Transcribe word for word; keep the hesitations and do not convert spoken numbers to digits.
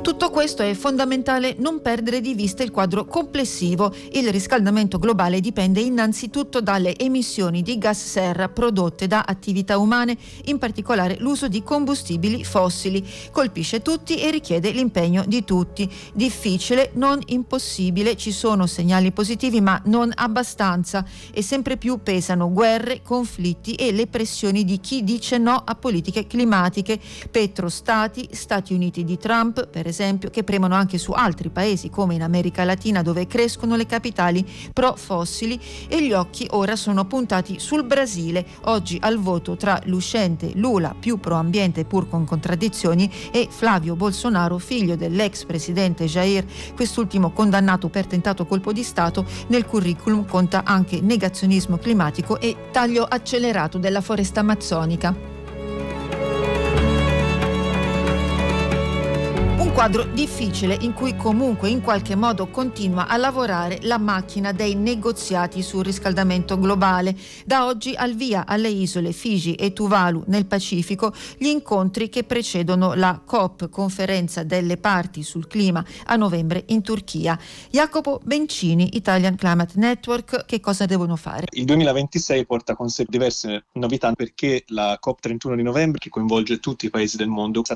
Tutto questo è fondamentale non perdere di vista il quadro complessivo. Il riscaldamento globale dipende innanzitutto dalle emissioni di gas serra prodotte da attività umane, in particolare l'uso di combustibili fossili. Colpisce tutti e richiede l'impegno di tutti. Difficile, non impossibile, ci sono segnali positivi ma non abbastanza e sempre più pesano guerre, conflitti e le pressioni di chi dice no a politiche climatiche. Petrostati, Stati Uniti di Trump, per esempio, esempio, che premono anche su altri paesi come in America Latina, dove crescono le capitali pro fossili, e gli occhi ora sono puntati sul Brasile, oggi al voto tra l'uscente Lula, più pro ambiente pur con contraddizioni, e Flavio Bolsonaro, figlio dell'ex presidente Jair, quest'ultimo condannato per tentato colpo di Stato. Nel curriculum conta anche negazionismo climatico e taglio accelerato della foresta amazzonica. Quadro difficile in cui comunque in qualche modo continua a lavorare la macchina dei negoziati sul riscaldamento globale. Da oggi al via alle isole Fiji e Tuvalu nel Pacifico gli incontri che precedono la COP, conferenza delle parti sul clima, a novembre in Turchia. Jacopo Bencini, Italian Climate Network, che cosa devono fare? Il duemilaventisei porta con sé diverse novità perché la COP trentuno di novembre, che coinvolge tutti i paesi del mondo, sarà